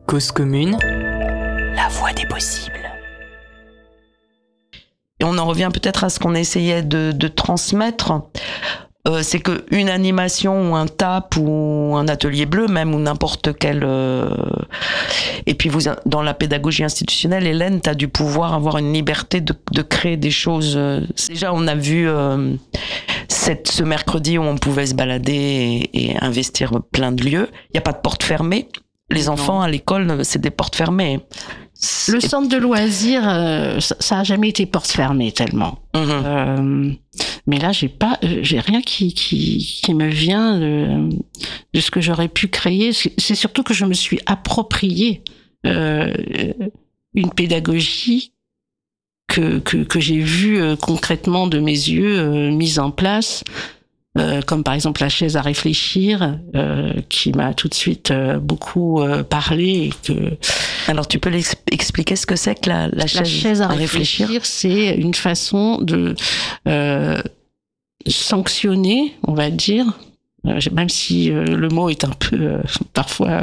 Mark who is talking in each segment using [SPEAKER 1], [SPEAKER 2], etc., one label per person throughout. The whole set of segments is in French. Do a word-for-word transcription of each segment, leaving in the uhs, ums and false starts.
[SPEAKER 1] Cause commune, la voie des possibles.
[SPEAKER 2] Et on en revient peut-être à ce qu'on essayait de, de transmettre. Euh, c'est qu'une animation ou un tap ou un atelier bleu même ou n'importe quel euh... et puis vous dans la pédagogie institutionnelle, Hélène, tu as du pouvoir avoir une liberté de, de créer des choses. Déjà on a vu euh, cette, ce mercredi où on pouvait se balader et, et investir plein de lieux, il n'y a pas de porte fermée. Les enfants non. À l'école, c'est des portes fermées.
[SPEAKER 3] Le centre de loisirs, euh, ça, ça a jamais été porte fermée tellement. Mmh. Euh, mais là, j'ai pas, j'ai rien qui qui qui me vient de, de ce que j'aurais pu créer. C'est, c'est surtout que je me suis approprié euh, une pédagogie que que que j'ai vue euh, concrètement de mes yeux euh, mise en place. Euh, comme par exemple la chaise à réfléchir, euh, qui m'a tout de suite euh, beaucoup euh, parlé. Et que...
[SPEAKER 2] Alors tu peux expliquer ce que c'est que la, la, chaise,
[SPEAKER 3] la chaise à, à réfléchir,
[SPEAKER 2] réfléchir
[SPEAKER 3] c'est une façon de euh, sanctionner, on va dire, euh, même si euh, le mot est un peu euh, parfois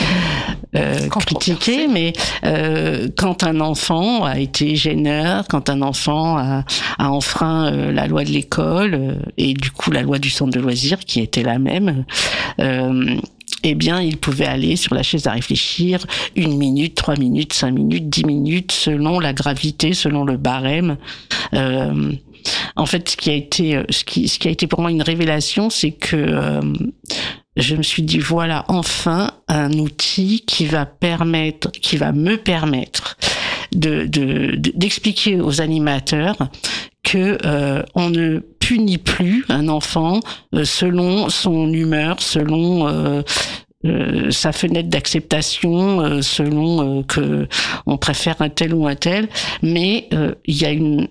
[SPEAKER 3] euh, critiqué, mais euh, quand un enfant a été gêneur, quand un enfant a, a enfreint euh, la loi de l'école euh, et du coup la loi du centre de loisirs qui était la même, euh, eh bien il pouvait aller sur la chaise à réfléchir une minute, trois minutes, cinq minutes, dix minutes, selon la gravité, selon le barème. Euh, En fait, ce qui a été, ce qui, ce qui a été pour moi une révélation, c'est que euh, je me suis dit voilà enfin un outil qui va permettre, qui va me permettre de, de, de d'expliquer aux animateurs que euh, on ne punit plus un enfant euh, selon son humeur, selon euh, euh, sa fenêtre d'acceptation, euh, selon euh, que on préfère un tel ou un tel, mais euh, il y a une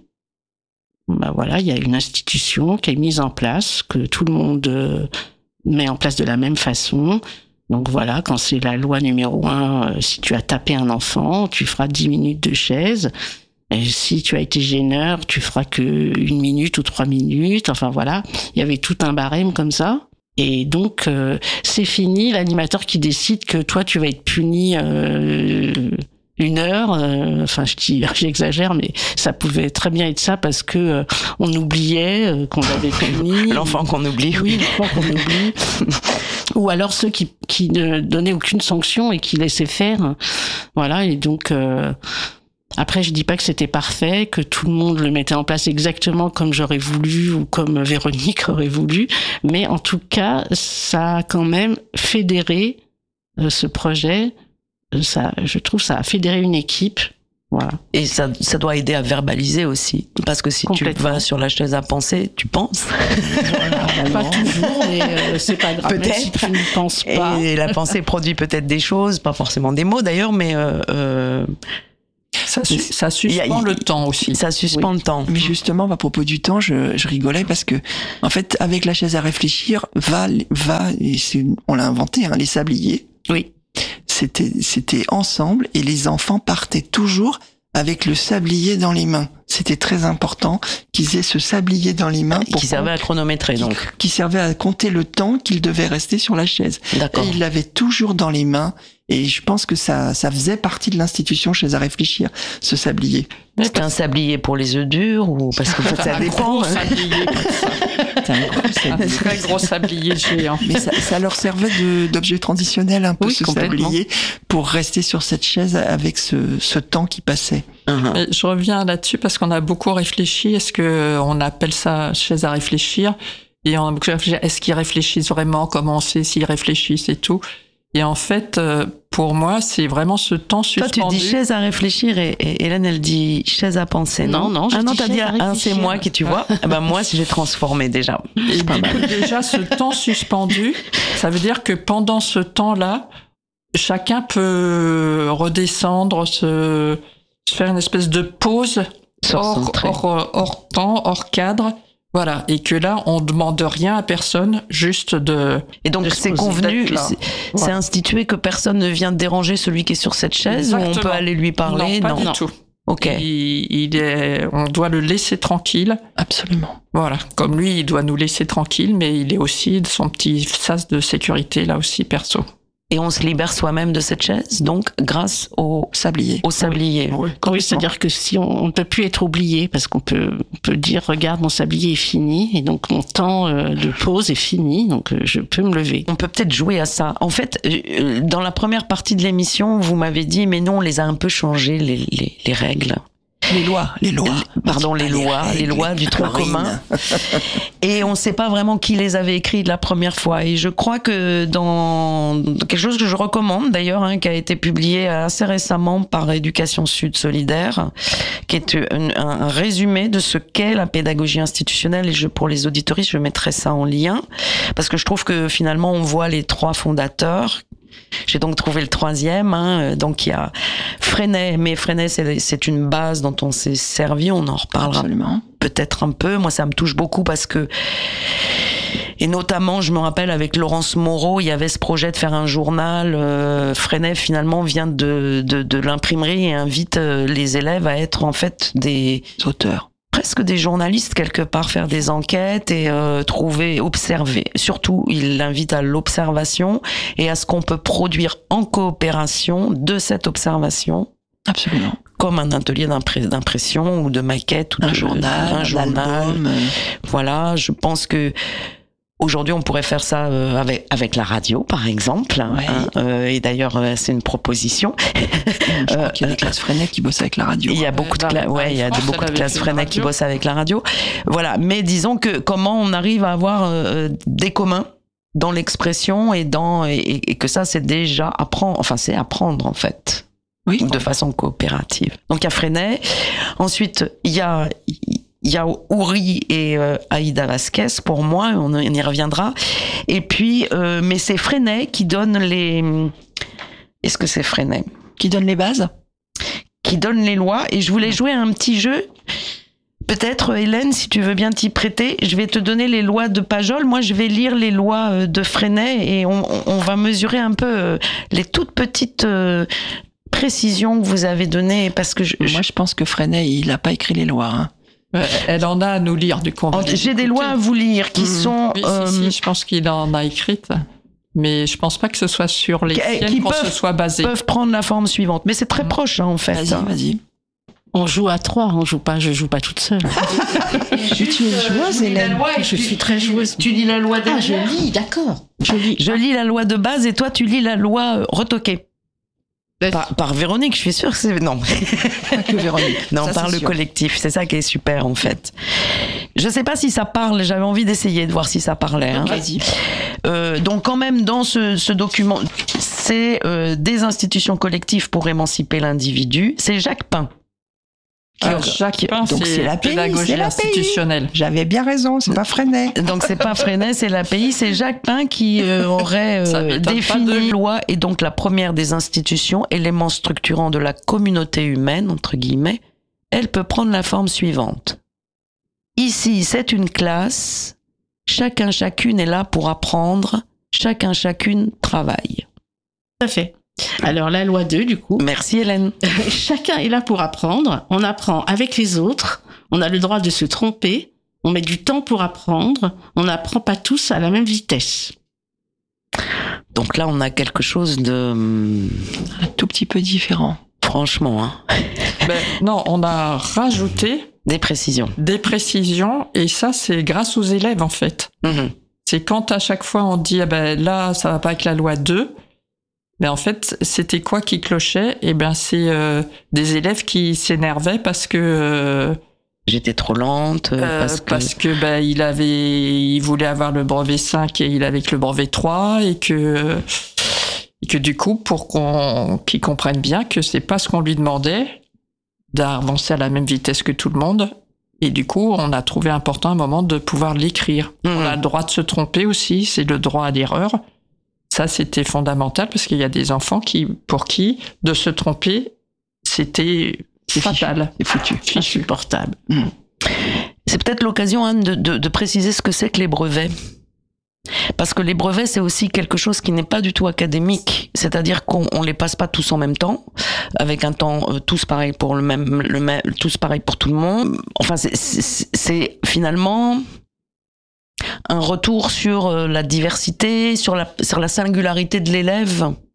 [SPEAKER 3] Ben voilà, il y a une institution qui est mise en place, que tout le monde euh, met en place de la même façon. Donc voilà, quand c'est la loi numéro un, euh, si tu as tapé un enfant, tu feras dix minutes de chaise. Et si tu as été gêneur, tu feras que une minute ou trois minutes. Enfin voilà, il y avait tout un barème comme ça. Et donc, euh, c'est fini, l'animateur qui décide que toi, tu vas être puni... Euh, une heure, euh, enfin je dis, j'exagère, mais ça pouvait très bien être ça parce que euh, on oubliait euh, qu'on avait puni.
[SPEAKER 2] L'enfant qu'on oublie.
[SPEAKER 3] Oui, l'enfant qu'on oublie. Ou alors ceux qui qui ne donnaient aucune sanction et qui laissaient faire. Voilà, et donc euh, après je dis pas que c'était parfait, que tout le monde le mettait en place exactement comme j'aurais voulu ou comme Véronique aurait voulu, mais en tout cas ça a quand même fédéré euh, ce projet. Ça, je trouve, ça a fédéré une équipe. Voilà.
[SPEAKER 2] Et ça, ça doit aider à verbaliser aussi. Parce que si tu vas sur la chaise à penser, tu penses.
[SPEAKER 3] Voilà, pas toujours, mais euh, c'est pas grave.
[SPEAKER 2] Peut-être.
[SPEAKER 3] Même si tu ne penses pas.
[SPEAKER 2] Et la pensée produit peut-être des choses, pas forcément des mots d'ailleurs, mais... Euh, euh,
[SPEAKER 4] ça, su- ça suspend a, le temps aussi.
[SPEAKER 2] Ça suspend oui. le temps.
[SPEAKER 5] Mais justement, à propos du temps, je, je rigolais parce que, en fait, avec la chaise à réfléchir, va, va et c'est, on l'a inventé, hein, les sabliers.
[SPEAKER 3] Oui.
[SPEAKER 5] C'était, c'était ensemble et les enfants partaient toujours avec le sablier dans les mains. C'était très important qu'ils aient ce sablier dans les mains.
[SPEAKER 2] Qui servait à chronométrer,
[SPEAKER 5] qui,
[SPEAKER 2] donc.
[SPEAKER 5] Qui servait à compter le temps qu'ils devaient rester sur la chaise.
[SPEAKER 2] D'accord.
[SPEAKER 5] Et ils l'avaient toujours dans les mains. Et je pense que ça, ça faisait partie de l'institution chaise à réfléchir, ce sablier.
[SPEAKER 2] C'était un sablier pour les œufs durs ou parce que ça dépend.
[SPEAKER 4] Un gros sablier comme ça.
[SPEAKER 5] C'est un gros sablier.
[SPEAKER 4] Un très gros sablier géant.
[SPEAKER 5] Mais ça, ça leur servait de, d'objet transitionnel un peu, oui, ce sablier, pour rester sur cette chaise avec ce, ce temps qui passait.
[SPEAKER 4] Uh-huh. Je reviens là-dessus parce qu'on a beaucoup réfléchi. Est-ce que on appelle ça chaise à réfléchir? Et on a beaucoup réfléchi. Est-ce qu'ils réfléchissent vraiment? Comment on sait s'ils réfléchissent et tout? Et en fait, pour moi, c'est vraiment ce temps suspendu.
[SPEAKER 2] Toi, tu dis chaise à réfléchir et, et Hélène, elle dit chaise à penser, non?
[SPEAKER 3] Non, non, je
[SPEAKER 2] ah non,
[SPEAKER 3] dis
[SPEAKER 2] t'as dit, ah, c'est moi qui, tu vois. Ah ben, moi, j'ai transformé déjà.
[SPEAKER 4] Et du coup, déjà, ce temps suspendu, ça veut dire que pendant ce temps-là, chacun peut redescendre, se, se faire une espèce de pause hors, hors, hors temps, hors cadre. Voilà, et que là, on demande rien à personne, juste de...
[SPEAKER 2] Et donc,
[SPEAKER 4] de
[SPEAKER 2] c'est convenu, c'est,
[SPEAKER 4] voilà.
[SPEAKER 2] c'est institué que personne ne vient déranger celui qui est sur cette chaise, Exactement. Ou on peut aller lui parler?
[SPEAKER 4] Non, pas
[SPEAKER 2] non.
[SPEAKER 4] du
[SPEAKER 2] non.
[SPEAKER 4] tout.
[SPEAKER 2] Ok.
[SPEAKER 4] Il, il est, on doit le laisser tranquille.
[SPEAKER 5] Absolument.
[SPEAKER 4] Voilà, comme lui, il doit nous laisser tranquille, mais il est aussi de son petit sas de sécurité, là aussi, perso.
[SPEAKER 2] et on se libère soi-même de cette chaise, donc grâce au
[SPEAKER 5] Sablier.
[SPEAKER 2] au sablier.
[SPEAKER 5] Oui,
[SPEAKER 3] Oui, c'est-à-dire que si on ne peut plus être oublié, parce qu'on peut, on peut dire, regarde, mon sablier est fini, et donc mon temps euh, de pause est fini, donc euh, je peux me lever.
[SPEAKER 2] On peut peut-être jouer à ça. En fait, euh, dans la première partie de l'émission, vous m'avez dit, mais non, on les a un peu changées, les, les, les règles.
[SPEAKER 5] Les lois, les lois.
[SPEAKER 2] Pardon, les lois, les lois du tronc commun. Et on ne sait pas vraiment qui les avait écrites la première fois. Et je crois que dans quelque chose que je recommande d'ailleurs, hein, qui a été publié assez récemment par Éducation Sud Solidaire, qui est un, un résumé de ce qu'est la pédagogie institutionnelle. Et je, pour les auditoristes, je mettrai ça en lien, parce que je trouve que finalement on voit les trois fondateurs. J'ai donc trouvé le troisième, hein. Donc il y a Freinet, mais Freinet c'est, c'est une base dont on s'est servi, on en reparlera Absolument. peut-être un peu. Moi ça me touche beaucoup parce que, et notamment je me rappelle avec Laurence Moreau, il y avait ce projet de faire un journal. euh, Freinet finalement vient de, de, de l'imprimerie et invite euh, les élèves à être en fait des
[SPEAKER 5] auteurs.
[SPEAKER 2] Presque des journalistes quelque part, faire des enquêtes et euh, trouver, observer. Surtout, il l'invite à l'observation et à ce qu'on peut produire en coopération de cette observation.
[SPEAKER 5] Absolument.
[SPEAKER 2] Comme un atelier d'impré- d'impression ou de maquette ou
[SPEAKER 5] un
[SPEAKER 2] de
[SPEAKER 5] journal,
[SPEAKER 2] un journal.
[SPEAKER 5] Album.
[SPEAKER 2] Voilà, je pense que aujourd'hui, on pourrait faire ça euh, avec avec la radio, par exemple.
[SPEAKER 5] Ouais.
[SPEAKER 2] Hein, euh, et d'ailleurs, euh, c'est une proposition.
[SPEAKER 5] Je crois qu'il y a des classes Freinet qui bossent avec la radio.
[SPEAKER 2] Il y a beaucoup de classes, ouais, il y a de, beaucoup de classes Freinet qui bossent avec la radio. Voilà, mais disons que comment on arrive à avoir euh, des communs dans l'expression et dans et, et que ça, c'est déjà apprendre. Enfin, c'est apprendre en fait.
[SPEAKER 5] Oui.
[SPEAKER 2] De façon coopérative. Donc il y a Freinet. Ensuite, il y a Il y a Ouri et euh, Aïda Vasquez, pour moi, on, on y reviendra. Et puis, euh, mais c'est Freinet qui donne les... Est-ce que c'est Freinet
[SPEAKER 5] Qui donne les bases
[SPEAKER 2] Qui donne les lois. Et je voulais jouer à un petit jeu. Peut-être, Hélène, si tu veux bien t'y prêter, je vais te donner les lois de Pajol. Moi, je vais lire les lois de Freinet et on, on va mesurer un peu les toutes petites... Euh, précisions que vous avez données. Parce que je,
[SPEAKER 5] Moi, je pense que Freinet, il n'a pas écrit les lois, hein.
[SPEAKER 4] Elle en a à nous lire, du coup.
[SPEAKER 2] J'ai des lois à vous lire qui mmh. sont...
[SPEAKER 4] Oui,
[SPEAKER 2] euh,
[SPEAKER 4] si, si, je pense qu'il en a écrites. Mais je pense pas que ce soit sur les siennes
[SPEAKER 2] qui
[SPEAKER 4] qu'on
[SPEAKER 2] peuvent,
[SPEAKER 4] se soit basé.
[SPEAKER 2] peuvent prendre la forme suivante. Mais c'est très mmh. proche, hein, en fait.
[SPEAKER 5] Vas-y,
[SPEAKER 2] hein.
[SPEAKER 5] vas-y.
[SPEAKER 3] On joue à trois, on joue pas, je joue pas toute seule.
[SPEAKER 5] Tu es joueuse, Hélène.
[SPEAKER 3] Je suis très joueuse.
[SPEAKER 2] Tu lis la loi de...
[SPEAKER 3] Ah, je lis, d'accord. Je lis.
[SPEAKER 2] Je lis la loi de base et toi, tu lis la loi retoquée. Par, par Véronique, je suis sûre que c'est... Non.
[SPEAKER 5] Pas que Véronique.
[SPEAKER 2] Non,
[SPEAKER 5] ça,
[SPEAKER 2] par le
[SPEAKER 5] sûr.
[SPEAKER 2] collectif. C'est ça qui est super, en fait. Je sais pas si ça parle. J'avais envie d'essayer de voir si ça parlait. Hein.
[SPEAKER 5] Vas-y.
[SPEAKER 2] Euh, donc, quand même, dans ce, ce document, c'est euh, des institutions collectives pour émanciper l'individu. C'est Jacques Pain.
[SPEAKER 4] Ah, Jacques Pain,
[SPEAKER 5] donc c'est, c'est la
[SPEAKER 4] pédagogie institutionnelle.
[SPEAKER 5] J'avais bien raison, c'est pas Freinet.
[SPEAKER 2] Donc c'est pas Freinet, c'est l'A P I, c'est Jacques Pain qui euh, aurait euh, défini de... loi et donc la première des institutions, élément structurant de la communauté humaine entre guillemets. Elle peut prendre la forme suivante. Ici, c'est une classe. Chacun, chacune est là pour apprendre. Chacun, chacune travaille.
[SPEAKER 3] Tout à fait. Alors, la loi deux, du coup.
[SPEAKER 2] Merci, Hélène.
[SPEAKER 3] Chacun est là pour apprendre. On apprend avec les autres. On a le droit de se tromper. On met du temps pour apprendre. On n'apprend pas tous à la même vitesse.
[SPEAKER 2] Donc là, on a quelque chose de...
[SPEAKER 5] Un tout petit peu différent.
[SPEAKER 2] Franchement, hein.
[SPEAKER 4] Ben, non, on a rajouté...
[SPEAKER 2] Des précisions.
[SPEAKER 4] Des précisions. Et ça, c'est grâce aux élèves, en fait.
[SPEAKER 2] Mmh.
[SPEAKER 4] C'est quand à chaque fois, on dit, ah ben, là, ça va pas avec la loi deux... Mais en fait, c'était quoi qui clochait? Eh ben, c'est euh, des élèves qui s'énervaient parce que euh,
[SPEAKER 2] j'étais trop lente,
[SPEAKER 4] euh,
[SPEAKER 2] parce que
[SPEAKER 4] parce que ben il avait, il voulait avoir le brevet cinq et il avait que le brevet trois et que et que du coup, pour qu'on qu'ils comprennent bien que c'est pas ce qu'on lui demandait d'avancer à la même vitesse que tout le monde. Et du coup, on a trouvé important un moment de pouvoir l'écrire. Mmh. On a le droit de se tromper aussi, c'est le droit à l'erreur. Ça, c'était fondamental parce qu'il y a des enfants qui, pour qui, de se tromper, c'était
[SPEAKER 5] c'est
[SPEAKER 4] fatal.
[SPEAKER 5] C'est foutu.
[SPEAKER 3] Fichu. Insupportable.
[SPEAKER 2] Mmh. C'est peut-être l'occasion, Anne, de, de, de préciser ce que c'est que les brevets. Parce que les brevets, c'est aussi quelque chose qui n'est pas du tout académique. C'est-à-dire qu'on on les passe pas tous en même temps, avec un temps euh, tous pareil pour le même, le même, tous pareil pour tout le monde. Enfin, c'est, c'est, c'est finalement... un retour sur la diversité, sur la, sur la singularité de l'élève.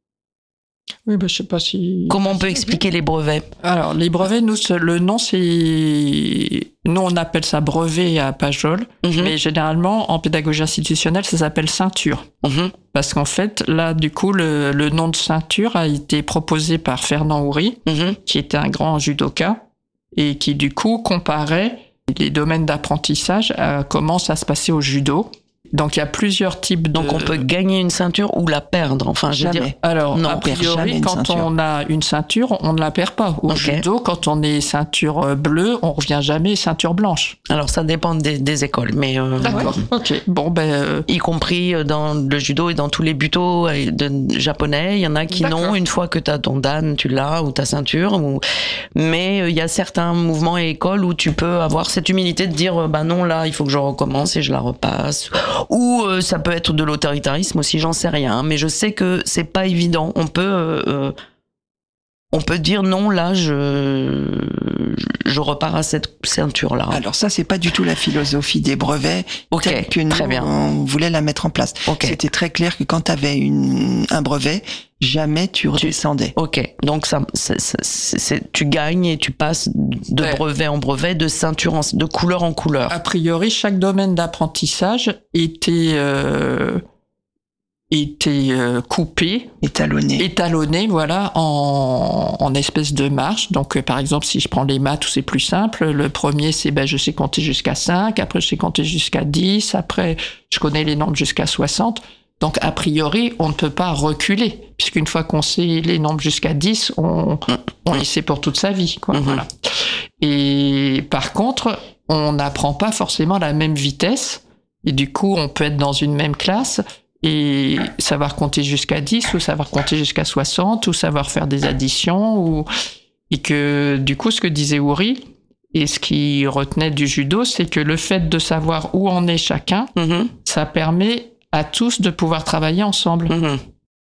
[SPEAKER 4] Oui, bah, je sais pas si.
[SPEAKER 2] Comment on peut expliquer les brevets?
[SPEAKER 4] Alors, les brevets, nous, le nom, c'est. Nous, on appelle ça brevet à Pajol, mm-hmm. mais généralement, en pédagogie institutionnelle, ça s'appelle ceinture. Mm-hmm. Parce qu'en fait, là, du coup, le, le nom de ceinture a été proposé par Fernand Houry, mm-hmm. qui était un grand judoka, et qui, du coup, comparait les domaines d'apprentissage à comment ça se passait au judo. Donc il y a plusieurs types de...
[SPEAKER 2] Donc on peut gagner une ceinture ou la perdre, enfin je veux dire...
[SPEAKER 4] Alors
[SPEAKER 2] non,
[SPEAKER 4] a priori quand on a une ceinture, on ne la perd pas. Au okay. judo, quand on est ceinture bleue, on revient jamais ceinture blanche.
[SPEAKER 2] Alors ça dépend des, des écoles, mais... Euh,
[SPEAKER 4] D'accord, ouais. ok. Bon ben... Euh...
[SPEAKER 2] Y compris dans le judo et dans tous les butos de japonais, il y en a qui n'ont, une fois que tu as ton dan, tu l'as, ou ta ceinture, ou... mais il euh, y a certains mouvements et écoles où tu peux avoir cette humilité de dire, bah non, là, il faut que je recommence et je la repasse... Ou euh, ça peut être de l'autoritarisme aussi, j'en sais rien. Mais je sais que c'est pas évident. On peut, euh, on peut dire non, là, je, je repars à cette ceinture-là.
[SPEAKER 5] Alors ça, c'est pas du tout la philosophie des brevets
[SPEAKER 2] okay,
[SPEAKER 5] telle que nous,
[SPEAKER 2] très bien.
[SPEAKER 5] on voulait la mettre en place. Okay. C'était très clair que quand tu avais une, un brevet, jamais tu redescendais.
[SPEAKER 2] Tu, ok, donc ça, c'est, c'est, c'est, tu gagnes et tu passes de ouais. brevet en brevet, de ceinture en, de couleur en couleur.
[SPEAKER 4] A priori, chaque domaine d'apprentissage était euh, était euh, coupé,
[SPEAKER 5] étalonné,
[SPEAKER 4] étalonné, voilà, en, en espèce de marche. Donc, euh, par exemple, si je prends les maths, où c'est plus simple, le premier, c'est ben je sais compter jusqu'à cinq, après je sais compter jusqu'à dix, après je connais les nombres jusqu'à soixante. Donc, a priori, on ne peut pas reculer, puisqu'une fois qu'on sait les nombres jusqu'à dix, on, on les sait pour toute sa vie, quoi. Mm-hmm. Voilà. Et par contre, on n'apprend pas forcément la même vitesse, et du coup, on peut être dans une même classe et savoir compter jusqu'à dix, ou savoir compter jusqu'à soixante, ou savoir faire des additions, ou... et que, du coup, ce que disait Houry, et ce qui retenait du judo, c'est que le fait de savoir où en est chacun, mm-hmm. ça permet à tous de pouvoir travailler ensemble. Mmh.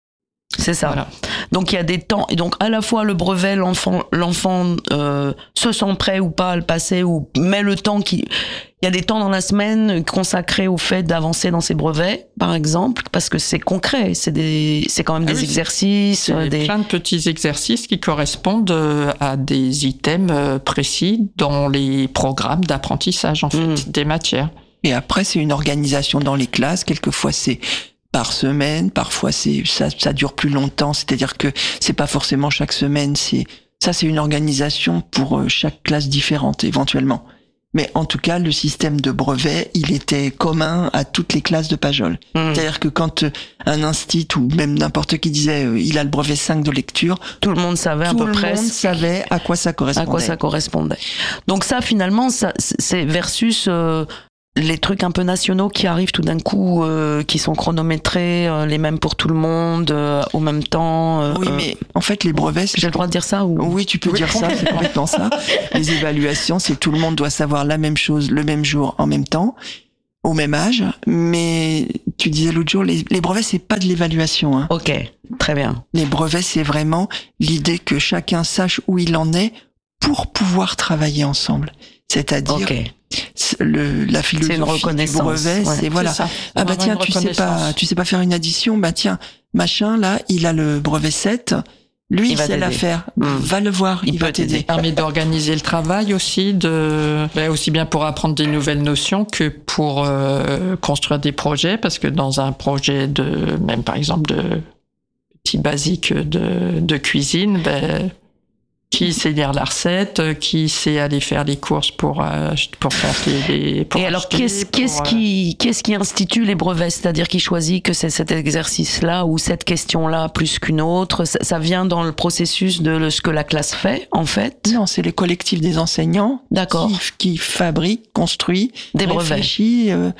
[SPEAKER 2] C'est ça. Voilà. Donc il y a des temps, et donc à la fois le brevet, l'enfant, l'enfant euh, se sent prêt ou pas à le passer, ou met le temps qui, il y a des temps dans la semaine consacrés au fait d'avancer dans ses brevets, par exemple, parce que c'est concret, c'est des, c'est quand même ah des oui, exercices,
[SPEAKER 4] c'est
[SPEAKER 2] des
[SPEAKER 4] plein de petits exercices qui correspondent à des items précis dans les programmes d'apprentissage en fait mmh. des matières.
[SPEAKER 5] Et après, c'est une organisation dans les classes. Quelquefois, c'est par semaine. Parfois, c'est ça, ça dure plus longtemps. C'est-à-dire que c'est pas forcément chaque semaine. C'est ça, c'est une organisation pour chaque classe différente, éventuellement. Mais en tout cas, le système de brevet, il était commun à toutes les classes de Pajol. Mmh. C'est-à-dire que quand un instit ou même n'importe qui disait euh, il a le brevet cinq de lecture,
[SPEAKER 2] tout le monde savait à peu près.
[SPEAKER 5] Tout le monde savait à quoi ça correspondait.
[SPEAKER 2] À quoi ça correspondait. Donc ça, finalement, ça, c'est versus euh, les trucs un peu nationaux qui arrivent tout d'un coup, euh, qui sont chronométrés, euh, les mêmes pour tout le monde, euh, au même temps. Euh,
[SPEAKER 5] oui, mais en fait, les brevets... C'est
[SPEAKER 2] J'ai le droit de dire ça ou...
[SPEAKER 5] Oui, tu peux oui. dire ça, c'est complètement ça. Les évaluations, c'est tout le monde doit savoir la même chose le même jour, en même temps, au même âge. Mais tu disais l'autre jour, les, les brevets, c'est pas de l'évaluation. Hein.
[SPEAKER 2] Ok, très bien.
[SPEAKER 5] Les brevets, c'est vraiment l'idée que chacun sache où il en est pour pouvoir travailler ensemble. C'est-à-dire... Okay. Le, la philosophie
[SPEAKER 2] c'est une reconnaissance.
[SPEAKER 5] Du brevet, ouais, c'est voilà. C'est ah bah tiens, tu sais pas, tu sais pas faire une addition, bah tiens, machin là, il a le brevet sept, lui il, il sait la faire, mmh. va le voir, il, il va t'aider.
[SPEAKER 4] Ça permet d'organiser le travail aussi, de bah, aussi bien pour apprendre des nouvelles notions que pour euh, construire des projets, parce que dans un projet de, même par exemple de petit basique de, de cuisine, ben qui sait lire la recette, qui sait aller faire les courses pour euh, pour faire les pour
[SPEAKER 2] et alors
[SPEAKER 4] acheter,
[SPEAKER 2] qu'est-ce
[SPEAKER 4] pour,
[SPEAKER 2] qu'est-ce qui qu'est-ce qui institue les brevets, c'est-à-dire qui choisit que c'est cet exercice-là ou cette question-là plus qu'une autre, ça, ça vient dans le processus de ce que la classe fait en fait?
[SPEAKER 5] Non, c'est les collectifs des enseignants
[SPEAKER 2] d'accord
[SPEAKER 5] qui, qui fabriquent, construisent,
[SPEAKER 2] des brevets,
[SPEAKER 5] réfléchissent euh,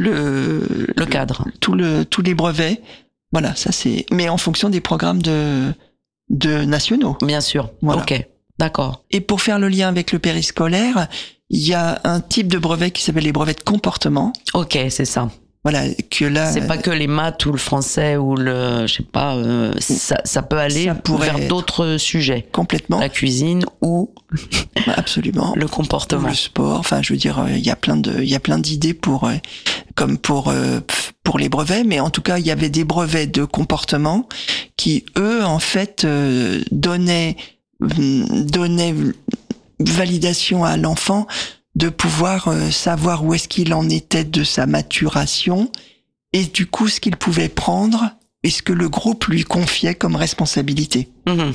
[SPEAKER 5] le
[SPEAKER 2] le cadre,
[SPEAKER 5] tout le tous les brevets. Voilà, ça c'est mais en fonction des programmes de de nationaux.
[SPEAKER 2] Bien sûr. Voilà. Ok, d'accord.
[SPEAKER 5] Et pour faire le lien avec le périscolaire, il y a un type de brevet qui s'appelle les brevets de comportement.
[SPEAKER 2] Ok, c'est ça.
[SPEAKER 5] Voilà, que là.
[SPEAKER 2] C'est pas que les maths ou le français ou le, je sais pas, euh, ça, ça peut aller ça vers d'autres sujets.
[SPEAKER 5] Complètement.
[SPEAKER 2] La cuisine ou.
[SPEAKER 5] Absolument.
[SPEAKER 2] Le comportement.
[SPEAKER 5] Le sport. Enfin, je veux dire, il y a plein de, il y a plein d'idées pour, comme pour pour les brevets, mais en tout cas, il y avait des brevets de comportement qui, eux, en fait, euh, donnaient, donnaient validation à l'enfant de pouvoir euh, savoir où est-ce qu'il en était de sa maturation et du coup, ce qu'il pouvait prendre et ce que le groupe lui confiait comme responsabilité.
[SPEAKER 2] Mmh.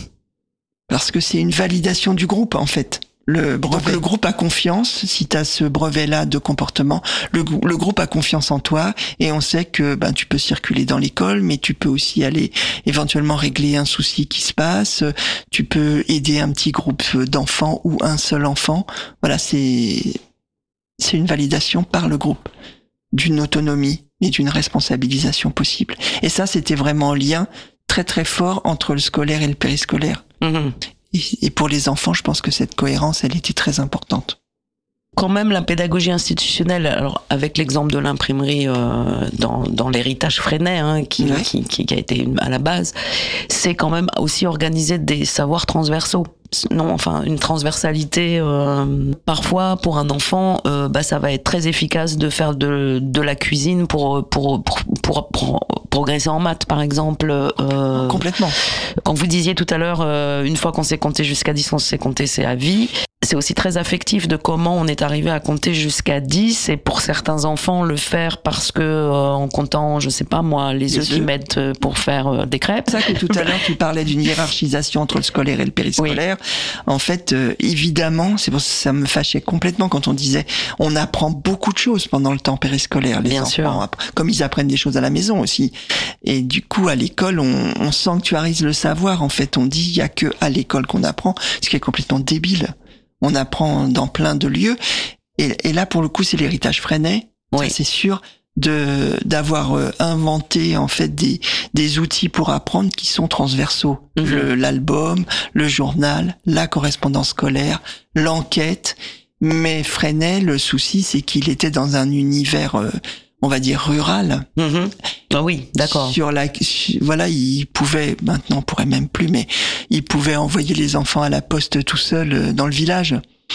[SPEAKER 5] Parce que c'est une validation du groupe, en fait. Le, donc le groupe a confiance, si tu as ce brevet-là de comportement, le, le groupe a confiance en toi et on sait que ben, tu peux circuler dans l'école, mais tu peux aussi aller éventuellement régler un souci qui se passe, tu peux aider un petit groupe d'enfants ou un seul enfant. Voilà, c'est, c'est une validation par le groupe d'une autonomie et d'une responsabilisation possible. Et ça, c'était vraiment un lien très très fort entre le scolaire et le périscolaire. Mmh. Et pour les enfants, je pense que cette cohérence, elle était très importante.
[SPEAKER 2] Quand même, la pédagogie institutionnelle, alors avec l'exemple de l'imprimerie euh, dans, dans l'héritage Freinet, hein, qui, ouais. qui, qui, qui a été une, à la base, c'est quand même aussi organiser des savoirs transversaux. Non, enfin une transversalité. Euh, parfois, pour un enfant, euh, bah ça va être très efficace de faire de de la cuisine pour pour pour, pour, pour progresser en maths, par exemple. Euh,
[SPEAKER 5] Complètement.
[SPEAKER 2] Quand vous disiez tout à l'heure, euh, une fois qu'on sait compter jusqu'à dix, on sait compter, c'est à vie. C'est aussi très affectif de comment on est arrivé à compter jusqu'à dix, et pour certains enfants le faire parce que euh, en comptant, je sais pas moi, les, les œufs qu'ils mettent pour faire euh, des crêpes.
[SPEAKER 5] C'est ça que tout à l'heure tu parlais d'une hiérarchisation entre le scolaire et le périscolaire. Oui. En fait, euh, évidemment, c'est pour ça que ça me fâchait complètement quand on disait on apprend beaucoup de choses pendant le temps périscolaire. Les
[SPEAKER 2] Bien
[SPEAKER 5] enfants,
[SPEAKER 2] sûr.
[SPEAKER 5] Comme ils apprennent des choses à la maison aussi. Et du coup, à l'école, on, on sanctuarise le savoir. En fait, on dit il y a que à l'école qu'on apprend, ce qui est complètement débile. On apprend dans plein de lieux. Et, et là, pour le coup, c'est l'héritage Freinet. Oui. Ça, c'est sûr, de, d'avoir euh, inventé, en fait, des, des outils pour apprendre qui sont transversaux. Mmh. Le, l'album, le journal, la correspondance scolaire, l'enquête. Mais Freinet, le souci, c'est qu'il était dans un univers, euh, on va dire, rural.
[SPEAKER 2] Mmh. Ah oui, d'accord.
[SPEAKER 5] Sur la, voilà, il pouvait, maintenant on pourrait même plus, mais il pouvait envoyer les enfants à la poste tout seul dans le village.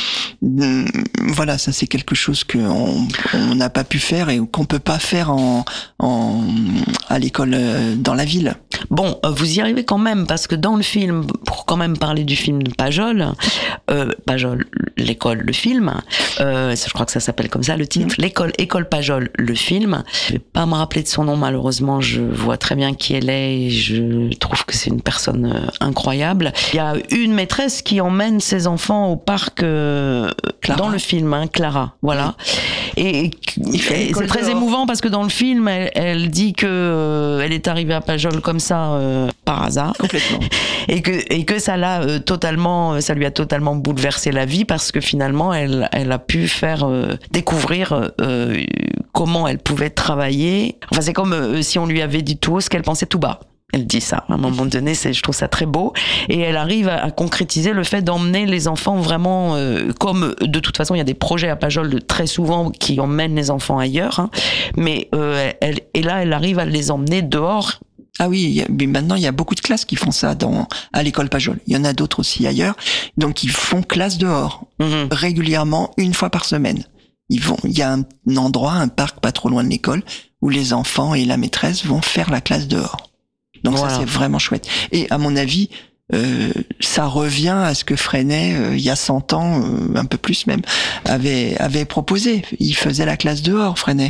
[SPEAKER 5] Voilà, ça c'est quelque chose qu'on on n'a pas pu faire et qu'on peut pas faire en, en à l'école dans la ville.
[SPEAKER 2] Bon, vous y arrivez quand même, parce que dans le film, pour quand même parler du film de Pajol, euh, Pajol, l'école, le film, euh, je crois que ça s'appelle comme ça le titre, mmh. l'école, école Pajol, le film. Je vais pas me rappeler de son nom malheureusement, je vois très bien qui elle est et je trouve que c'est une personne euh, incroyable. Il y a une maîtresse qui emmène ses enfants au parc euh, dans le film, hein, Clara, voilà. Et, et, et c'est très émouvant parce que dans le film, elle, elle dit que euh, elle est arrivée à Pajol comme ça euh, par hasard.
[SPEAKER 5] Complètement.
[SPEAKER 2] Et que et que ça l'a euh, totalement, ça lui a totalement bouleversé la vie parce que finalement, elle elle a pu faire euh, découvrir euh, comment elle pouvait travailler. Enfin, c'est comme euh, si on lui avait dit tout haut ce qu'elle pensait tout bas. Elle dit ça. À un moment donné, c'est, je trouve ça très beau. Et elle arrive à, à concrétiser le fait d'emmener les enfants vraiment, euh, comme de toute façon, il y a des projets à Pajol de très souvent qui emmènent les enfants ailleurs. Hein, mais euh, elle, et là, elle arrive à les emmener dehors.
[SPEAKER 5] Ah oui, il y a, mais maintenant il y a beaucoup de classes qui font ça dans à l'école Pajol. Il y en a d'autres aussi ailleurs. Donc ils font classe dehors mmh. régulièrement, une fois par semaine. Ils vont, il y a un, un endroit, un parc pas trop loin de l'école, où les enfants et la maîtresse vont faire la classe dehors. Donc voilà. Ça, c'est vraiment chouette. Et à mon avis, euh, ça revient à ce que Freinet, euh, il y a cent ans, euh, un peu plus même, avait, avait proposé. Il faisait la classe dehors, Freinet.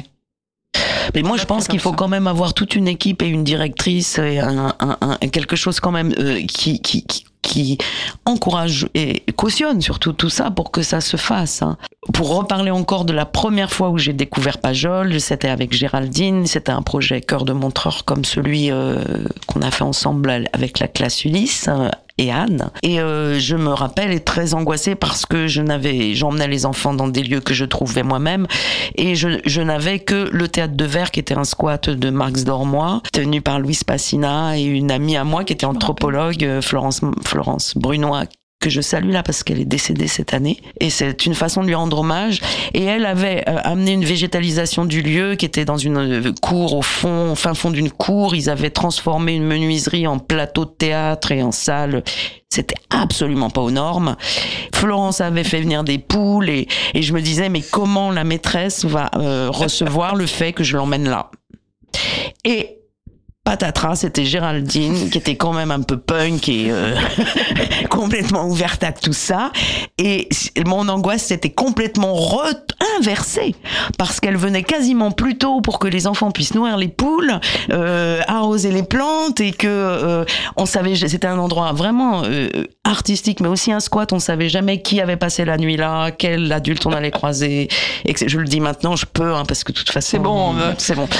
[SPEAKER 2] Mais moi, je pense qu'il faut quand même avoir toute une équipe et une directrice et un, un, un, quelque chose quand même euh, qui, qui, qui, qui encourage et cautionne surtout tout ça pour que ça se fasse. Hein. Pour reparler encore de la première fois où j'ai découvert Pajol, c'était avec Géraldine, c'était un projet cœur de montreur comme celui euh, qu'on a fait ensemble avec la classe Ulysse euh, et Anne. Et euh, je me rappelle être très angoissée parce que je n'avais, j'emmenais les enfants dans des lieux que je trouvais moi-même et je, je n'avais que le théâtre de verre qui était un squat de Marx Dormois, tenu par Louise Passina et une amie à moi qui était anthropologue, Florence, Florence Brunois, que je salue là parce qu'elle est décédée cette année et c'est une façon de lui rendre hommage. Et elle avait euh, amené une végétalisation du lieu qui était dans une euh, cour au fond, au fin fond d'une cour. Ils avaient transformé une menuiserie en plateau de théâtre et en salle. C'était absolument pas aux normes. Florence avait fait venir des poules et, et je me disais mais comment la maîtresse va euh, recevoir le fait que je l'emmène là? Et patatras, c'était Géraldine, qui était quand même un peu punk et euh, complètement ouverte à tout ça. Et mon angoisse s'était complètement re- inversée, parce qu'elle venait quasiment plus tôt pour que les enfants puissent nourrir les poules, euh, arroser les plantes, et que euh, on savait, c'était un endroit vraiment euh, artistique, mais aussi un squat. On savait jamais qui avait passé la nuit là, quel adulte on allait croiser. Et que je le dis maintenant, je peux, hein, parce que de toute façon,
[SPEAKER 5] c'est bon,
[SPEAKER 2] euh, c'est bon.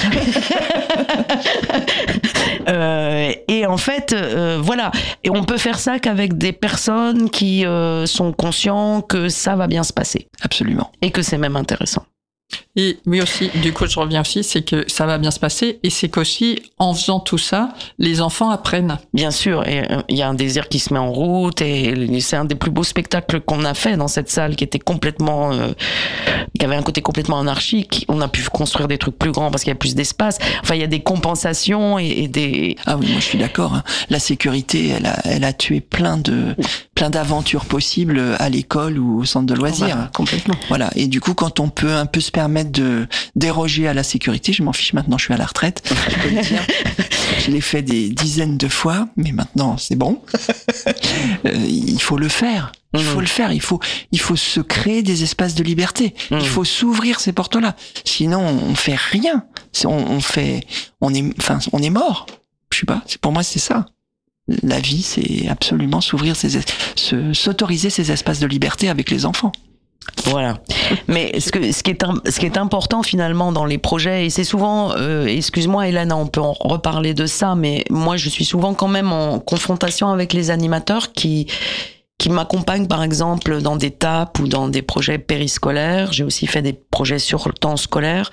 [SPEAKER 2] Euh, et en fait, euh, voilà. Et on peut faire ça qu'avec des personnes qui euh, sont conscients que ça va bien se passer.
[SPEAKER 5] Absolument.
[SPEAKER 2] Et que c'est même intéressant.
[SPEAKER 4] Et oui aussi, du coup je reviens aussi, c'est que ça va bien se passer, et c'est qu'aussi, en faisant tout ça, les enfants apprennent.
[SPEAKER 2] Bien sûr, et il euh, y a un désir qui se met en route, et c'est un des plus beaux spectacles qu'on a fait dans cette salle, qui était complètement, euh, qui avait un côté complètement anarchique. On a pu construire des trucs plus grands parce qu'il y a plus d'espace. Enfin, il y a des compensations et, et des...
[SPEAKER 5] Ah oui, moi je suis d'accord, hein. La sécurité, elle a, elle a tué plein de, plein d'aventures possibles à l'école ou au centre de loisirs.
[SPEAKER 2] Voilà, complètement.
[SPEAKER 5] Voilà. Et du coup, quand on peut un peu se permettre de déroger à la sécurité, je m'en fiche maintenant, je suis à la retraite, je peux le dire. Je l'ai fait des dizaines de fois, mais maintenant c'est bon. euh, il faut le faire. Il faut mmh. le faire. Il faut, il faut se créer des espaces de liberté. Mmh. Il faut s'ouvrir ces portes-là. Sinon, on fait rien. On, on fait, on est, enfin, on est mort. Je sais pas. C'est pour moi, c'est ça. La vie, c'est absolument s'ouvrir, ces, se, s'autoriser ces espaces de liberté avec les enfants.
[SPEAKER 2] Voilà. Mais ce, que, ce, qui est, ce qui est important finalement dans les projets, et c'est souvent, euh, excuse-moi Hélène, on peut en reparler de ça, mais moi je suis souvent quand même en confrontation avec les animateurs qui, qui m'accompagnent par exemple dans des T A P ou dans des projets périscolaires. J'ai aussi fait des projets sur le temps scolaire,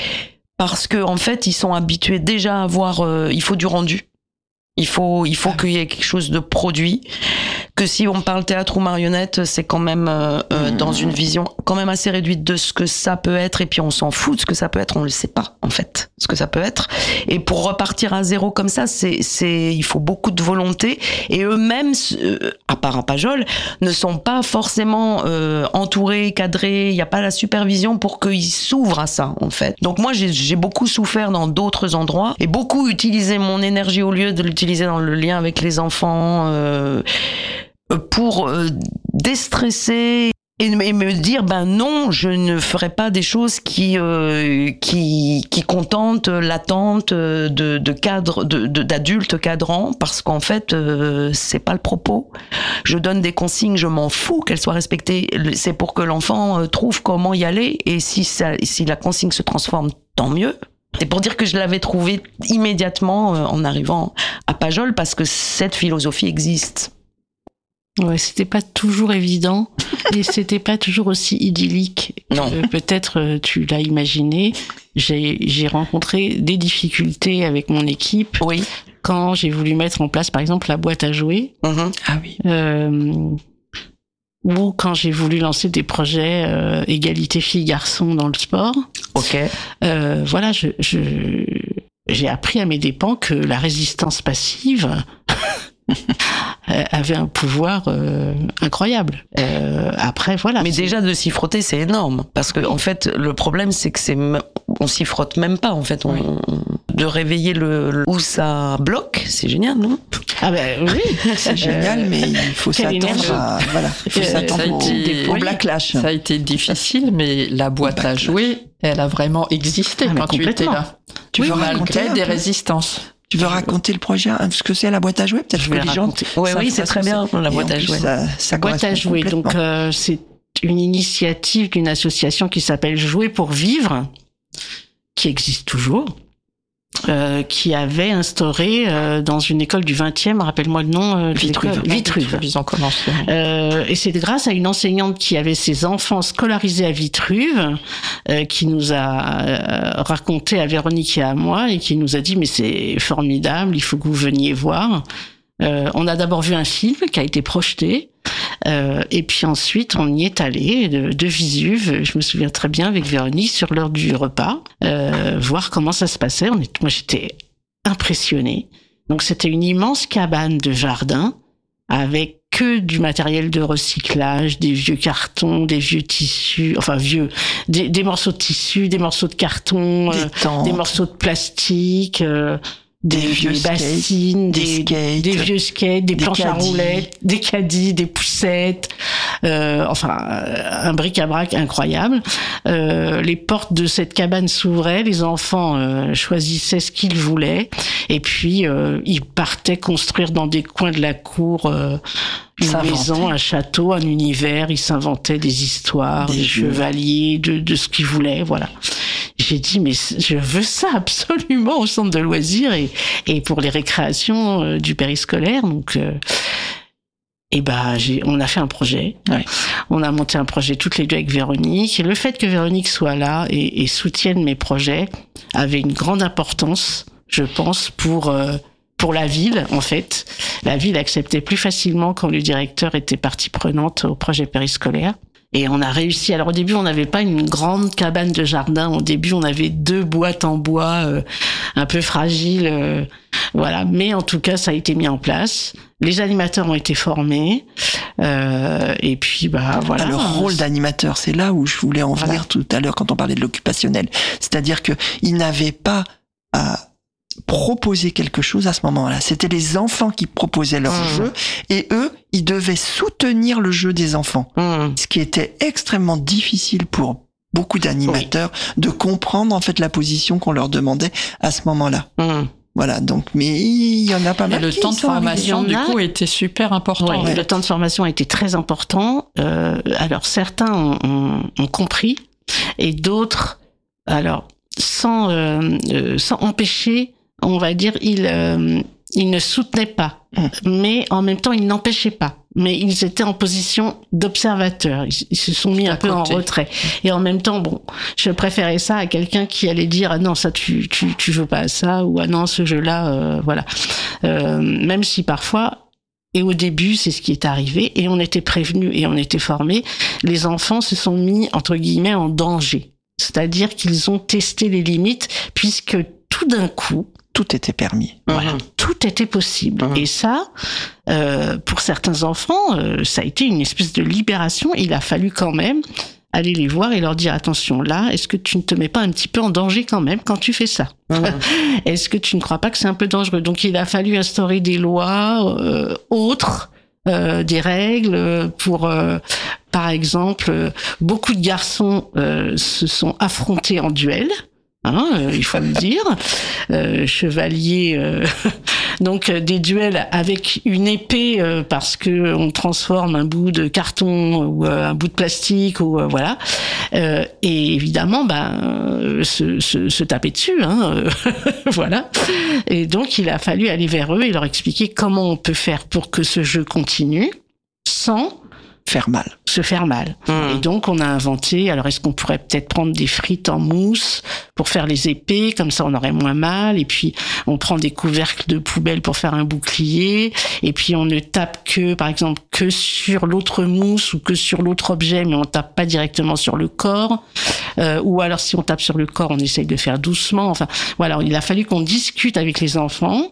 [SPEAKER 2] parce que en fait ils sont habitués déjà à voir, euh, il faut du rendu. Il faut, il faut qu'il y ait quelque chose de produit. Que si on parle théâtre ou marionnette, c'est quand même euh, euh, dans une vision quand même assez réduite de ce que ça peut être, et puis on s'en fout de ce que ça peut être, on le sait pas en fait ce que ça peut être. Et pour repartir à zéro comme ça, c'est, c'est, il faut beaucoup de volonté, et eux-mêmes, euh, à part un Pajol, ne sont pas forcément euh, entourés, cadrés. Il n'y a pas la supervision pour qu'ils s'ouvrent à ça en fait. Donc moi j'ai, j'ai beaucoup souffert dans d'autres endroits, et beaucoup utilisé mon énergie au lieu de l'utiliser dans le lien avec les enfants. Euh, pour euh, déstresser et, et me dire ben non, je ne ferai pas des choses qui euh, qui qui contentent l'attente de de cadres de, de d'adultes cadrants, parce qu'en fait euh, c'est pas le propos. Je donne des consignes, je m'en fous qu'elles soient respectées, c'est pour que l'enfant euh, trouve comment y aller, et si ça si la consigne se transforme, tant mieux. C'est pour dire que je l'avais trouvé immédiatement euh, en arrivant à Pajol, parce que cette philosophie existe.
[SPEAKER 3] Ouais, c'était pas toujours évident, et c'était pas toujours aussi idyllique.
[SPEAKER 2] Non.
[SPEAKER 3] Euh, peut-être tu l'as imaginé. J'ai, j'ai rencontré des difficultés avec mon équipe.
[SPEAKER 2] Oui.
[SPEAKER 3] Quand j'ai voulu mettre en place, par exemple, la boîte à jouer.
[SPEAKER 2] Mm-hmm.
[SPEAKER 5] Ah oui.
[SPEAKER 3] Euh, ou quand j'ai voulu lancer des projets euh, égalité filles-garçons dans le sport.
[SPEAKER 2] Ok.
[SPEAKER 3] Euh, voilà, je, je, j'ai appris à mes dépens que la résistance passive avait un pouvoir euh, incroyable. Euh, après, voilà.
[SPEAKER 2] Mais
[SPEAKER 3] c'est...
[SPEAKER 2] déjà de s'y frotter, c'est énorme, parce que en fait, le problème, c'est que c'est, on s'y frotte même pas. En fait, on,
[SPEAKER 3] oui.
[SPEAKER 2] de réveiller le, le où ça bloque, c'est génial, non?
[SPEAKER 3] Ah ben oui,
[SPEAKER 5] c'est génial, mais il faut s'attendre à, voilà, il faut
[SPEAKER 4] euh,
[SPEAKER 5] s'attendre au,
[SPEAKER 4] été,
[SPEAKER 5] au
[SPEAKER 4] oui,
[SPEAKER 5] backlash.
[SPEAKER 4] Ça a été difficile, mais la boîte à jouer, elle a vraiment existé
[SPEAKER 3] ah,
[SPEAKER 4] quand tu étais là.
[SPEAKER 5] Tu
[SPEAKER 4] oui,
[SPEAKER 5] veux
[SPEAKER 4] malgré
[SPEAKER 5] raconter
[SPEAKER 4] des résistances.
[SPEAKER 5] Tu veux raconter le projet, ce que c'est la boîte à jouer, peut-être
[SPEAKER 2] je vais raconter. Ouais, oui, c'est très bien la boîte à jouer.
[SPEAKER 5] Ça, ça
[SPEAKER 3] boîte à jouer. Donc euh, c'est une initiative d'une association qui s'appelle Jouer pour vivre, qui existe toujours, euh, qui avait instauré euh, dans une école du vingtième, rappelle-moi le nom, euh,
[SPEAKER 4] Vitruve.
[SPEAKER 3] Vitruve.
[SPEAKER 4] Ils ont commencé.
[SPEAKER 3] Euh, et c'est grâce à une enseignante qui avait ses enfants scolarisés à Vitruve, euh, qui nous a euh, raconté à Véronique et à moi, et qui nous a dit mais c'est formidable, il faut que vous veniez voir. Euh, on a d'abord vu un film qui a été projeté, euh, et puis ensuite on y est allé de, de visu, je me souviens très bien avec Véronique sur l'heure du repas, euh, voir comment ça se passait. On est, moi j'étais impressionnée. Donc c'était une immense cabane de jardin avec que du matériel de recyclage, des vieux cartons, des vieux tissus, enfin vieux, des, des morceaux de tissu, des morceaux de carton,
[SPEAKER 5] Des
[SPEAKER 3] euh,
[SPEAKER 5] tentes.
[SPEAKER 3] des morceaux de plastique, euh, des,
[SPEAKER 5] Des vieux
[SPEAKER 3] des
[SPEAKER 5] skates,
[SPEAKER 3] bassines,
[SPEAKER 5] des
[SPEAKER 3] des,
[SPEAKER 5] skates,
[SPEAKER 3] des vieux skates, des,
[SPEAKER 5] des
[SPEAKER 3] planches à
[SPEAKER 5] caddies.
[SPEAKER 3] roulettes, des caddies, des poussettes, euh, enfin euh, un bric-à-brac incroyable. Euh, les portes de cette cabane s'ouvraient, les enfants euh, choisissaient ce qu'ils voulaient, et puis euh, ils partaient construire dans des coins de la cour euh, une
[SPEAKER 5] S'inventer.
[SPEAKER 3] maison, un château, un univers. Ils s'inventaient des histoires,
[SPEAKER 5] Des
[SPEAKER 3] des,
[SPEAKER 5] jeux.
[SPEAKER 3] chevaliers, de, de ce qu'ils voulaient, voilà. J'ai dit, mais je veux ça absolument au centre de loisirs et, et pour les récréations euh, du périscolaire. Donc, euh, et ben, j'ai, on a fait un projet.
[SPEAKER 5] Ouais.
[SPEAKER 3] On a monté un projet toutes les deux avec Véronique. Et le fait que Véronique soit là et, et soutienne mes projets avait une grande importance, je pense, pour euh, pour la ville, en fait. La ville acceptait plus facilement quand le directeur était partie prenante au projet périscolaire. Et on a réussi. Alors au début, on n'avait pas une grande cabane de jardin. Au début, on avait deux boîtes en bois, euh, un peu fragiles, euh, voilà. Mais en tout cas, ça a été mis en place. Les animateurs ont été formés, euh, et puis bah voilà.
[SPEAKER 5] Ah, le rôle d'animateur, c'est là où je voulais en venir
[SPEAKER 3] Voilà.
[SPEAKER 5] tout à l'heure quand on parlait de l'occupationnel. C'est-à-dire que ils n'avaient pas à proposer quelque chose à ce moment-là. C'était les enfants qui proposaient leur
[SPEAKER 2] Mmh.
[SPEAKER 5] jeu et eux, ils devaient soutenir le jeu des enfants.
[SPEAKER 2] Mmh.
[SPEAKER 5] Ce qui était extrêmement difficile pour beaucoup d'animateurs de comprendre en fait la position qu'on leur demandait à ce moment-là.
[SPEAKER 2] Mmh.
[SPEAKER 5] Voilà, donc mais il y en a pas
[SPEAKER 4] Et
[SPEAKER 5] mal.
[SPEAKER 4] le
[SPEAKER 5] qui
[SPEAKER 4] temps de
[SPEAKER 5] sont arrivés.
[SPEAKER 4] formation,
[SPEAKER 3] Il
[SPEAKER 4] du
[SPEAKER 3] y en a.
[SPEAKER 4] coup, était super important.
[SPEAKER 3] Ouais, le temps de formation a été très important. Euh, alors certains ont, ont, ont compris et d'autres, alors sans euh, euh, sans empêcher, on va dire, ils euh, ils ne soutenaient pas,
[SPEAKER 5] Mm.
[SPEAKER 3] mais en même temps ils n'empêchaient pas. Mais ils étaient en position d'observateur. Ils, ils se sont mis un
[SPEAKER 4] À
[SPEAKER 3] peu
[SPEAKER 4] côté.
[SPEAKER 3] en retrait. Et en même temps, bon, je préférais ça à quelqu'un qui allait dire ah non ça tu tu tu joues pas à ça ou ah non ce jeu-là, euh, voilà. Euh, même si parfois. Et au début, c'est ce qui est arrivé, et on était prévenus et on était formés. Les enfants se sont mis, entre guillemets, en danger. C'est-à-dire qu'ils ont testé les limites, puisque tout d'un coup,
[SPEAKER 5] Tout était permis.
[SPEAKER 3] voilà, tout était possible.
[SPEAKER 2] Mhm.
[SPEAKER 3] Et ça, euh, pour certains enfants, euh, ça a été une espèce de libération. Il a fallu quand même aller les voir et leur dire attention là, est-ce que tu ne te mets pas un petit peu en danger quand même quand tu fais ça? Est-ce que tu ne crois pas que c'est un peu dangereux? Donc il a fallu instaurer des lois euh, autres, euh, des règles pour, euh, par exemple, euh, beaucoup de garçons euh, se sont affrontés en duel. Hein, euh, il faut le dire, euh, chevalier, euh, donc euh, des duels avec une épée euh, parce que on transforme un bout de carton ou euh, un bout de plastique ou euh, voilà, euh, et évidemment ben euh, se, se, se taper dessus, hein, euh, voilà. Et donc il a fallu aller vers eux et leur expliquer comment on peut faire pour que ce jeu continue sans
[SPEAKER 5] Faire mal.
[SPEAKER 3] se faire mal.
[SPEAKER 2] Mmh.
[SPEAKER 3] Et donc, on a inventé, alors est-ce qu'on pourrait peut-être prendre des frites en mousse pour faire les épées, comme ça on aurait moins mal, et puis on prend des couvercles de poubelle pour faire un bouclier, et puis on ne tape que, par exemple, que sur l'autre mousse ou que sur l'autre objet, mais on tape pas directement sur le corps, euh, ou alors si on tape sur le corps, on essaye de faire doucement, enfin, voilà, il a fallu qu'on discute avec les enfants,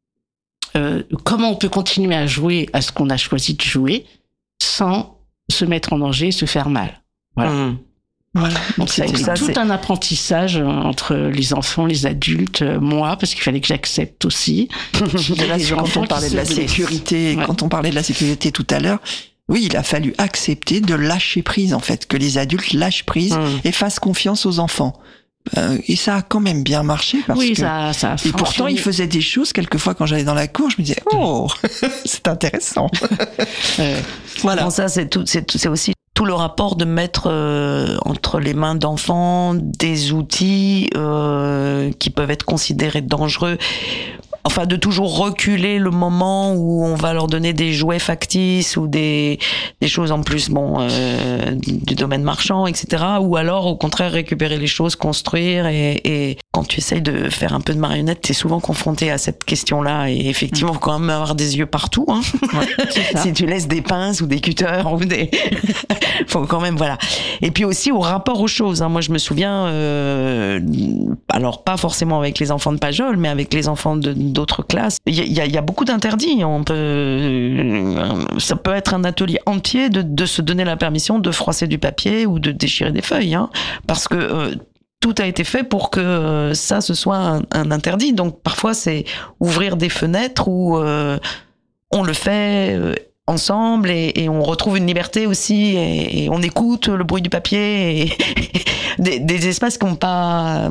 [SPEAKER 3] euh, comment on peut continuer à jouer à ce qu'on a choisi de jouer, sans se mettre en danger et se faire mal. Voilà.
[SPEAKER 2] Mmh.
[SPEAKER 5] Voilà.
[SPEAKER 3] Donc ça a été
[SPEAKER 2] ça,
[SPEAKER 3] tout
[SPEAKER 2] c'est-
[SPEAKER 3] un apprentissage euh, entre les enfants, les adultes, euh, moi, parce qu'il fallait que j'accepte aussi.
[SPEAKER 5] Et là,
[SPEAKER 3] Les
[SPEAKER 5] quand
[SPEAKER 3] enfants
[SPEAKER 5] on
[SPEAKER 3] qui
[SPEAKER 5] parlait de
[SPEAKER 3] se
[SPEAKER 5] la
[SPEAKER 3] blessent.
[SPEAKER 5] sécurité,
[SPEAKER 3] Ouais.
[SPEAKER 5] quand on parlait de la sécurité tout à l'heure, oui, il a fallu accepter de lâcher prise, en fait, que les adultes lâchent prise
[SPEAKER 2] Mmh.
[SPEAKER 5] et fassent confiance aux enfants. Euh, et ça a quand même bien marché parce
[SPEAKER 3] Oui,
[SPEAKER 5] que.
[SPEAKER 3] ça, ça a
[SPEAKER 5] Et pourtant,
[SPEAKER 3] fonctionné.
[SPEAKER 5] il faisait des choses, quelquefois, quand j'allais dans la cour, je me disais, oh, c'est intéressant.
[SPEAKER 3] Euh,
[SPEAKER 5] Voilà.
[SPEAKER 2] Bon, ça, c'est tout, c'est tout- c'est aussi tout le rapport de mettre euh, entre les mains d'enfants des outils euh, qui peuvent être considérés dangereux. Enfin, de toujours reculer le moment où on va leur donner des jouets factices ou des des choses en plus, bon, euh, du domaine marchand, et cetera. Ou alors, au contraire, récupérer les choses, construire. Et, et quand tu essayes de faire un peu de marionnette, t'es souvent confronté à cette question-là. Et effectivement, faut quand même avoir des yeux partout. Hein.
[SPEAKER 3] c'est ça.
[SPEAKER 2] Si tu laisses des pinces ou des cutters ou des, faut quand même, voilà. Et puis aussi au rapport aux choses. Hein. Moi, je me souviens, euh, alors pas forcément avec les enfants de Pajol, mais avec les enfants de d'autres classes. Il y a, il y a, il y a beaucoup d'interdits. On peut, ça peut être un atelier entier de, de se donner la permission de froisser du papier ou de déchirer des feuilles, hein, parce que euh, tout a été fait pour que ça, ce soit un, un interdit. Donc parfois, c'est ouvrir des fenêtres où euh, on le fait euh, ensemble et, et on retrouve une liberté aussi et, et on écoute le bruit du papier et des, des espaces qui n'ont pas...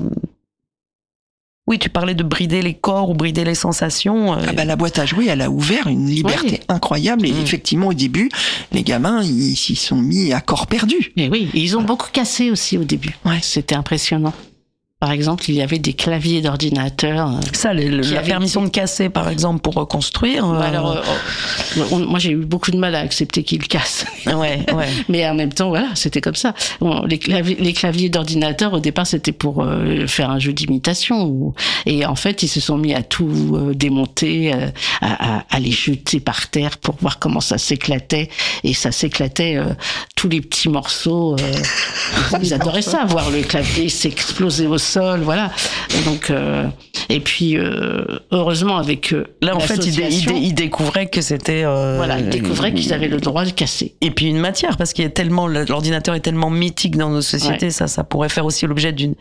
[SPEAKER 2] Oui, tu parlais de brider les corps ou brider les sensations.
[SPEAKER 5] Ah bah, la boîte à jouer, elle a ouvert une liberté oui. incroyable. Et mmh. effectivement, au début, les gamins, ils s'y sont mis à corps perdu.
[SPEAKER 3] Et oui, ils ont beaucoup cassé aussi au début. Ouais. C'était impressionnant. Par exemple, il y avait des claviers d'ordinateur.
[SPEAKER 2] Ça, le, la permission été... de casser, par exemple, pour reconstruire.
[SPEAKER 3] Bah alors, euh, on, moi, j'ai eu beaucoup de mal à accepter qu'ils cassent.
[SPEAKER 2] Ouais, ouais.
[SPEAKER 3] Mais en même temps, voilà, c'était comme ça. Bon, les, claviers, les claviers d'ordinateur, au départ, c'était pour euh, faire un jeu d'imitation. Ou... Et en fait, ils se sont mis à tout euh, démonter, euh, à, à, à les jeter par terre pour voir comment ça s'éclatait. Et ça s'éclatait, euh, tous les petits morceaux. Euh, ils adoraient ça, voir le clavier s'exploser au sol. Sol, voilà. Donc, euh, et puis, euh, heureusement, avec euh,
[SPEAKER 2] là, en fait, ils, dé, ils, dé, ils découvraient que c'était. Euh,
[SPEAKER 3] voilà, ils découvraient qu'ils avaient le droit de casser.
[SPEAKER 2] Et puis une matière, parce qu'il y a tellement, l'ordinateur est tellement mythique dans nos sociétés, ouais. ça, ça pourrait faire aussi l'objet d'une.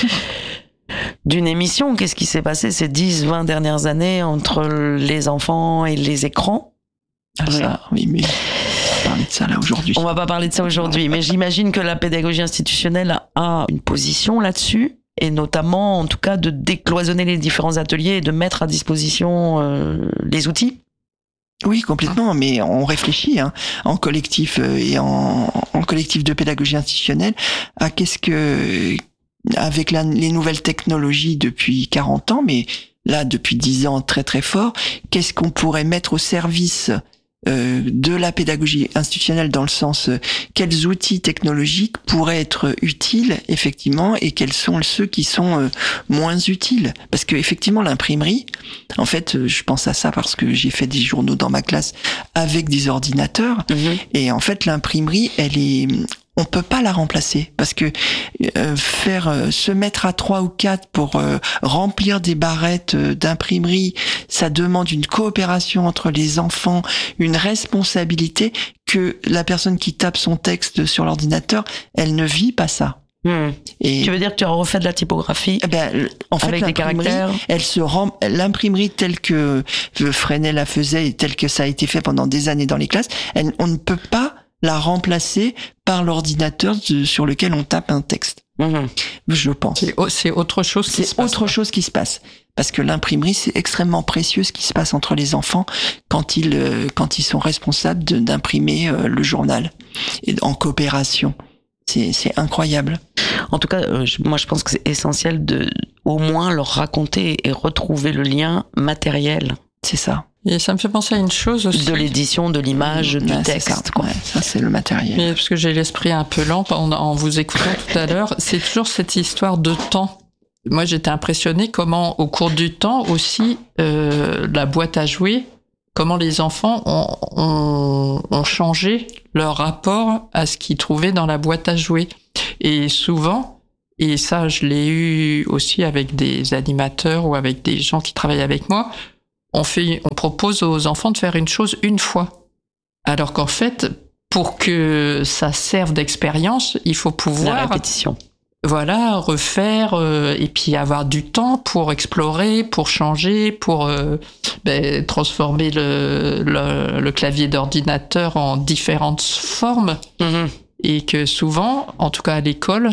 [SPEAKER 2] d'une émission. Qu'est-ce qui s'est passé ces dix, vingt dernières années entre les enfants et les écrans?
[SPEAKER 5] Ah, ça, oui, mais. Parler de ça là aujourd'hui.
[SPEAKER 2] On va pas parler de ça aujourd'hui, mais j'imagine que la pédagogie institutionnelle a une position là-dessus, et notamment, en tout cas, de décloisonner les différents ateliers et de mettre à disposition euh, les outils.
[SPEAKER 5] Oui, complètement, mais on réfléchit hein, en collectif euh, et en, en collectif de pédagogie institutionnelle à qu'est-ce que, avec la, les nouvelles technologies depuis quarante ans, mais là depuis dix ans très très fort, qu'est-ce qu'on pourrait mettre au service Euh, de la pédagogie institutionnelle dans le sens euh, quels outils technologiques pourraient être utiles effectivement et quels sont ceux qui sont euh, moins utiles, parce que effectivement l'imprimerie, en fait euh, je pense à ça parce que j'ai fait des journaux dans ma classe avec des ordinateurs mmh. et en fait l'imprimerie elle est on peut pas la remplacer parce que euh, faire euh, se mettre à trois ou quatre pour euh, remplir des barrettes euh, d'imprimerie, ça demande une coopération entre les enfants, une responsabilité que la personne qui tape son texte sur l'ordinateur, elle ne vit pas ça.
[SPEAKER 2] Mmh. Et tu veux dire que tu as refait de la typographie
[SPEAKER 5] eh ben, en fait,
[SPEAKER 2] avec des caractères.
[SPEAKER 5] Elle se rend, l'imprimerie telle que Freinet la faisait et telle que ça a été fait pendant des années dans les classes, elle, on ne peut pas la remplacer par l'ordinateur de, sur lequel on tape un texte. Mmh. Je pense.
[SPEAKER 4] C'est, c'est autre chose qui
[SPEAKER 5] c'est
[SPEAKER 4] se passe.
[SPEAKER 5] C'est autre chose qui se passe. Parce que l'imprimerie, c'est extrêmement précieux ce qui se passe entre les enfants quand ils, euh, quand ils sont responsables de, d'imprimer euh, le journal. Et en coopération. C'est, c'est incroyable.
[SPEAKER 2] En tout cas, euh, je, moi je pense que c'est essentiel de, au moins leur raconter et retrouver le lien matériel.
[SPEAKER 5] C'est ça.
[SPEAKER 4] Et ça me fait penser à une chose aussi.
[SPEAKER 2] De l'édition, de l'image, du
[SPEAKER 5] ouais,
[SPEAKER 2] texte.
[SPEAKER 5] Ça, quoi. Ouais, ça, c'est le matériel.
[SPEAKER 4] Mais parce que j'ai l'esprit un peu lent en, en vous écoutant tout à l'heure, c'est toujours cette histoire de temps. Moi, j'étais impressionnée comment, au cours du temps aussi, euh, la boîte à jouer, comment les enfants ont, ont, ont changé leur rapport à ce qu'ils trouvaient dans la boîte à jouer. Et souvent, et ça, je l'ai eu aussi avec des animateurs ou avec des gens qui travaillent avec moi, On, fait, on propose aux enfants de faire une chose une fois. Alors qu'en fait, pour que ça serve d'expérience, il faut pouvoir...
[SPEAKER 2] La répétition.
[SPEAKER 4] Voilà, refaire euh, et puis avoir du temps pour explorer, pour changer, pour euh, ben, transformer le, le, le clavier d'ordinateur en différentes formes. Mmh. Et que souvent, en tout cas à l'école,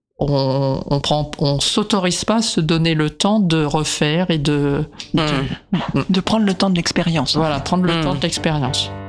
[SPEAKER 4] on on prend on s'autorise pas à se donner le temps de refaire et de
[SPEAKER 5] mmh. de, de prendre le temps de l'expérience.
[SPEAKER 4] Voilà, prendre le mmh. temps de l'expérience.